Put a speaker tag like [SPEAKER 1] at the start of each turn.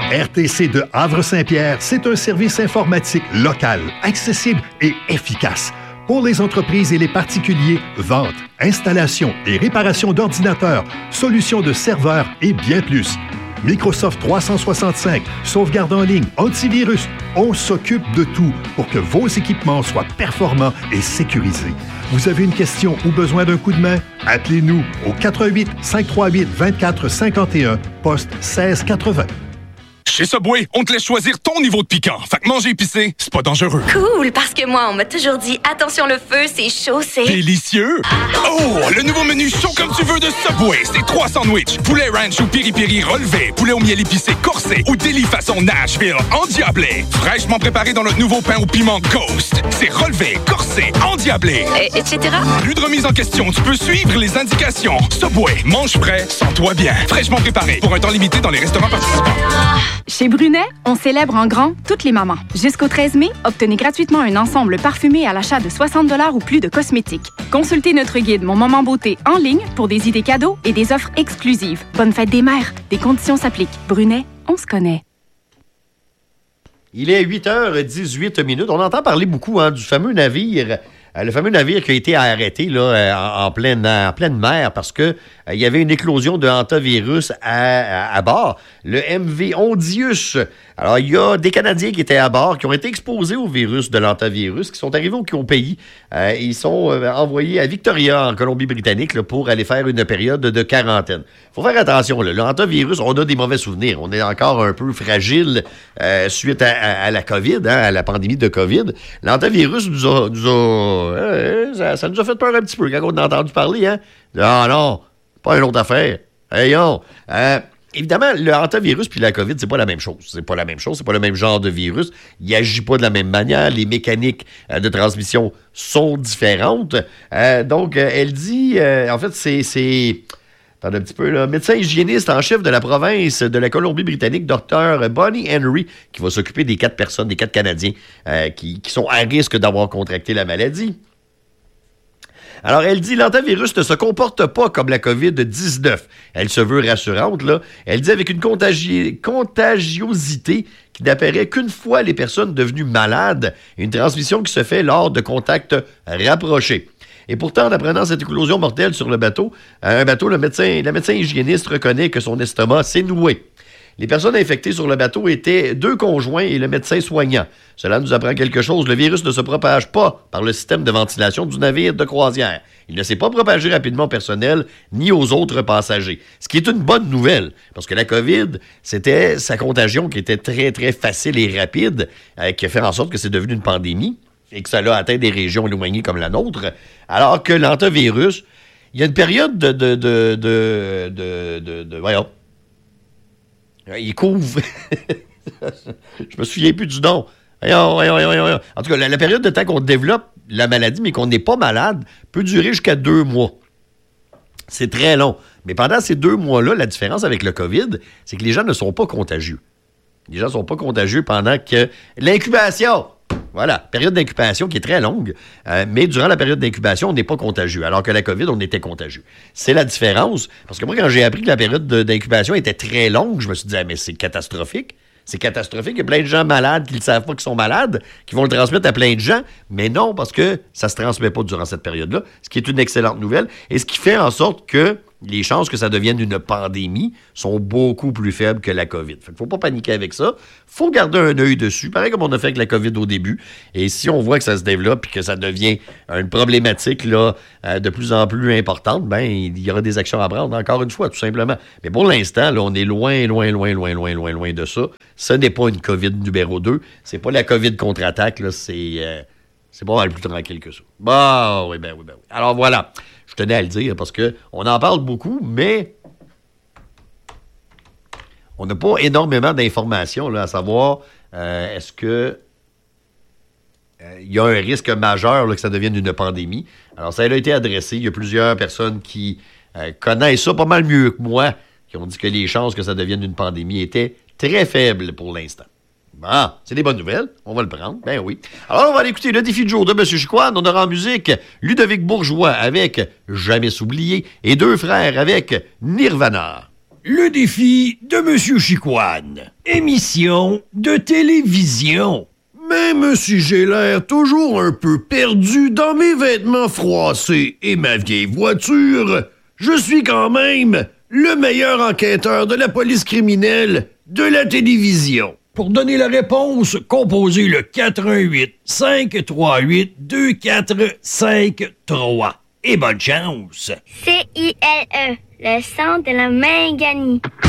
[SPEAKER 1] RTC de Havre-Saint-Pierre, c'est un service informatique local, accessible et efficace. Pour les entreprises et les particuliers, vente, installation et réparation d'ordinateurs, solutions de serveurs et bien plus. Microsoft 365, sauvegarde en ligne, antivirus, on s'occupe de tout pour que vos équipements soient performants et sécurisés. Vous avez une question ou besoin d'un coup de main? Appelez-nous au 88 538 24 51, poste 1680.
[SPEAKER 2] Chez Subway, on te laisse choisir ton niveau de piquant. Fait que manger épicé, c'est pas dangereux.
[SPEAKER 3] Cool, parce que moi, on m'a toujours dit, attention le feu, c'est chaud, c'est...
[SPEAKER 2] Délicieux! Oh, le nouveau menu chaud comme tu veux de Subway, c'est 3 sandwichs. Poulet ranch ou piri-piri relevé, poulet au miel épicé corsé ou délit façon Nashville endiablé. Fraîchement préparé dans notre nouveau pain au piment Ghost. C'est relevé, corsé, endiablé.
[SPEAKER 3] Etc.
[SPEAKER 2] Plus de remise en question, tu peux suivre les indications. Subway, mange frais, sens-toi bien. Fraîchement préparé pour un temps limité dans les restaurants participants.
[SPEAKER 4] Chez Brunet, on célèbre en grand toutes les mamans. Jusqu'au 13 mai, obtenez gratuitement un ensemble parfumé à l'achat de 60 $ ou plus de cosmétiques. Consultez notre guide Mon Moment Beauté en ligne pour des idées cadeaux et des offres exclusives. Bonne fête des mères. Des conditions s'appliquent. Brunet, on se connaît.
[SPEAKER 5] Il est 8h18. On entend parler beaucoup du fameux navire. Le fameux navire qui a été arrêté là, en pleine mer parce que il y avait une éclosion de hantavirus à bord, le MV Ondius. Alors, il y a des Canadiens qui étaient à bord, qui ont été exposés au virus de l'hantavirus, qui sont arrivés au pays. Ils sont envoyés à Victoria, en Colombie-Britannique, là, pour aller faire une période de quarantaine. Il faut faire attention. Là. Le hantavirus, on a des mauvais souvenirs. On est encore un peu fragile suite à la COVID, à la pandémie de COVID. L'hantavirus ça nous a fait peur un petit peu quand on a entendu parler. Ah non, pas une autre affaire. Ayons. Évidemment, le hantavirus puis la COVID, c'est pas la même chose. C'est pas la même chose, c'est pas le même genre de virus. Il agit pas de la même manière. Les mécaniques de transmission sont différentes. Donc, elle dit, en fait, c'est attendez un petit peu, là. Médecin hygiéniste en chef de la province de la Colombie-Britannique, Dr. Bonnie Henry, qui va s'occuper des 4 personnes, des 4 Canadiens qui sont à risque d'avoir contracté la maladie. Alors, elle dit, l'hantavirus ne se comporte pas comme la COVID-19. Elle se veut rassurante, là. Elle dit avec une contagiosité qui n'apparaît qu'une fois les personnes devenues malades, une transmission qui se fait lors de contacts rapprochés. Et pourtant, en apprenant cette éclosion mortelle sur le bateau, la médecin hygiéniste reconnaît que son estomac s'est noué. Les personnes infectées sur le bateau étaient 2 conjoints et le médecin soignant. Cela nous apprend quelque chose. Le virus ne se propage pas par le système de ventilation du navire de croisière. Il ne s'est pas propagé rapidement au personnel ni aux autres passagers. Ce qui est une bonne nouvelle, parce que la COVID, c'était sa contagion qui était très, très facile et rapide, qui a fait en sorte que c'est devenu une pandémie et que ça a atteint des régions éloignées comme la nôtre, alors que l'hantavirus, il y a une période voyons, il couvre. Je me souviens plus du nom. Voyons. En tout cas, la période de temps qu'on développe la maladie, mais qu'on n'est pas malade, peut durer jusqu'à 2 mois. C'est très long. Mais pendant ces 2 mois-là, la différence avec le COVID, c'est que les gens ne sont pas contagieux. Les gens ne sont pas contagieux pendant que l'incubation... Voilà, période d'incubation qui est très longue, mais durant la période d'incubation, on n'est pas contagieux, alors que la COVID, on était contagieux. C'est la différence, parce que moi, quand j'ai appris que la période d'incubation était très longue, je me suis dit, mais c'est catastrophique. C'est catastrophique. Il y a plein de gens malades qui ne savent pas qu'ils sont malades, qui vont le transmettre à plein de gens, mais non, parce que ça ne se transmet pas durant cette période-là, ce qui est une excellente nouvelle, et ce qui fait en sorte que les chances que ça devienne une pandémie sont beaucoup plus faibles que la COVID. Fait qu'il ne faut pas paniquer avec ça. Il faut garder un œil dessus, pareil comme on a fait avec la COVID au début. Et si on voit que ça se développe et que ça devient une problématique là, de plus en plus importante, ben il y aura des actions à prendre, encore une fois, tout simplement. Mais pour l'instant, là, on est loin de ça. Ce n'est pas une COVID numéro 2. C'est pas la COVID contre-attaque, là, c'est pas mal plus tranquille que ça. Oui. Alors voilà. Je tenais à le dire parce qu'on en parle beaucoup, mais on n'a pas énormément d'informations là, à savoir est-ce que il y a un risque majeur là, que ça devienne une pandémie. Alors, ça a été adressé. Il y a plusieurs personnes qui connaissent ça pas mal mieux que moi, qui ont dit que les chances que ça devienne une pandémie étaient très faibles pour l'instant. C'est des bonnes nouvelles. On va le prendre. Ben oui. Alors, on va aller écouter le défi de jour de M. Chicoine. On aura en musique Ludovic Bourgeois avec Jamais s'oublier et Deux frères avec Nirvana.
[SPEAKER 6] Le défi de Monsieur Chicoine. Émission de télévision. Même si j'ai l'air toujours un peu perdu dans mes vêtements froissés et ma vieille voiture, je suis quand même le meilleur enquêteur de la police criminelle de la télévision. Pour donner la réponse, composez le 418-538-2453. Et bonne chance!
[SPEAKER 7] CILE, le son de la Minganie.